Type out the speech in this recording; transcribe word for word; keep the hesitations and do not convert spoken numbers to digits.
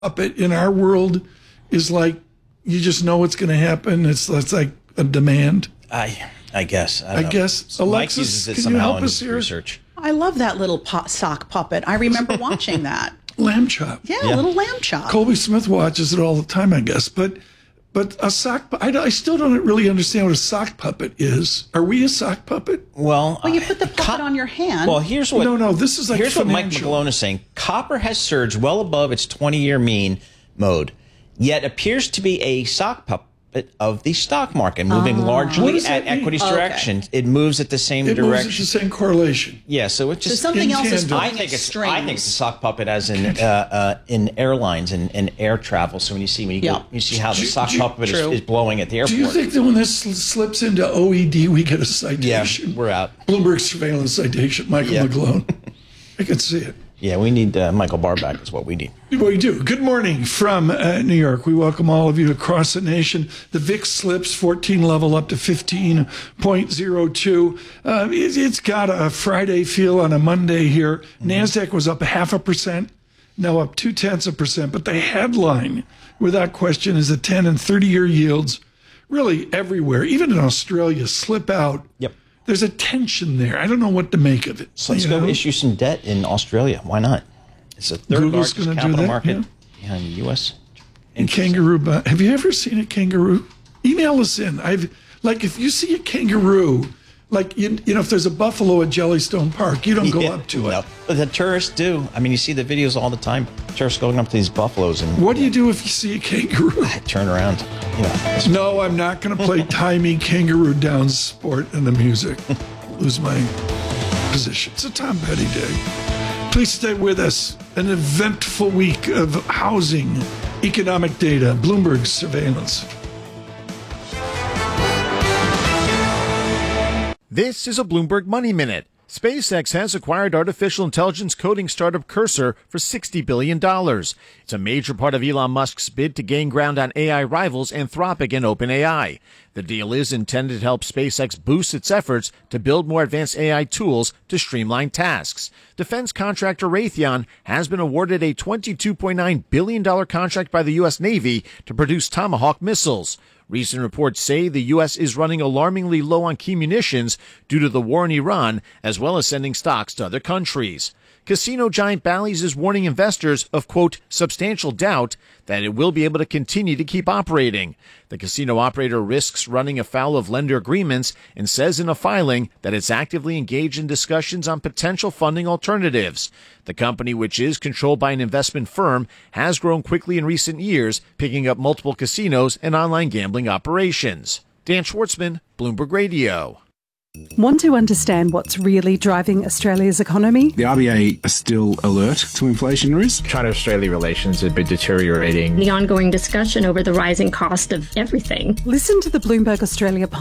puppet in our world is like you just know what's going to happen. It's it's like a demand. I I guess. I, I know. guess. Mike Alexis, uses it can you somehow help in us his here? research. I love that little po- sock puppet. I remember watching that. Lamb chop. Yeah, Yeah. a little lamb chop. Colby Smith watches it all the time, I guess. But but a sock. pu- I, I still don't really understand what a sock puppet is. Are we a sock puppet? Well, Well, you put the puppet co- on your hand. Well, here's what. No, no. This is like here's what Mike financial. McGlone is saying. Copper has surged well above its twenty-year mean mode, yet appears to be a sock puppet of the stock market, moving What largely does at that mean? equity's Okay. direction. It moves at the same It moves direction. at the same correlation. Yeah, so it's so just. something in else is tandem. I pulling think its it's. strings. I think it's a sock puppet, as in uh, uh, in airlines and, and air travel. So when you see when you Yeah. go, you see how the Do- sock do- puppet is, True. is blowing at the airport. Do you think that when this sl- slips into O E D, we get a Yeah, citation? we're out. Bloomberg surveillance citation, Michael Yeah. McGlone. I can see it. Yeah, we need uh, Michael Barr back. Is what we need. We do. Good morning from uh, New York. We welcome all of you across the nation. The V I X slips fourteen level up to fifteen point oh two. Uh, it, it's got a Friday feel on a Monday here. Mm-hmm. NASDAQ was up a half a percent, now up two tenths of a percent. But the headline, without question, is the ten and thirty year yields really everywhere, even in Australia, slip out. Yep. There's a tension there. I don't know what to make of it. So let's you go know? issue some debt in Australia. Why not? It's the third Google's largest gonna do capital that, market yeah. behind the U S. And kangaroo. bu- Have you ever seen a kangaroo? Email us in. I've like if you see a kangaroo, like you, you know, if there's a buffalo at Jellystone Park, you don't go Yeah, up to it. no. But the tourists do. I mean, you see the videos all the time. Tourists going up to these buffaloes and What do you do if you see a kangaroo? turn around. You know, No, I'm not going to play timey kangaroo down sport in the music. Lose my position. It's a Tom Petty day. Please stay with us. An eventful week of housing, economic data, Bloomberg surveillance. This is a Bloomberg Money Minute. SpaceX has acquired artificial intelligence coding startup Cursor for sixty billion dollars. It's a major part of Elon Musk's bid to gain ground on A I rivals Anthropic and OpenAI. The deal is intended to help SpaceX boost its efforts to build more advanced A I tools to streamline tasks. Defense contractor Raytheon has been awarded a twenty-two point nine billion dollars contract by the U S Navy to produce Tomahawk missiles. Recent reports say the U S is running alarmingly low on key munitions due to the war in Iran, as well as sending stocks to other countries. Casino giant Bally's is warning investors of, quote, substantial doubt that it will be able to continue to keep operating. The casino operator risks running afoul of lender agreements and says in a filing that it's actively engaged in discussions on potential funding alternatives. The company, which is controlled by an investment firm, has grown quickly in recent years, picking up multiple casinos and online gambling operations. Dan Schwartzman, Bloomberg Radio. Want to understand what's really driving Australia's economy? The R B A are still alert to inflation risk. China-Australia relations have been deteriorating. The ongoing discussion over the rising cost of everything. Listen to the Bloomberg Australia podcast.